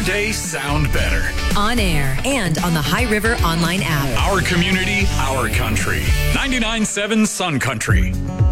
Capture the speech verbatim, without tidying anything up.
day sound better. On air and on the High River online app. Our community, our country. ninety-nine point seven Sun Country.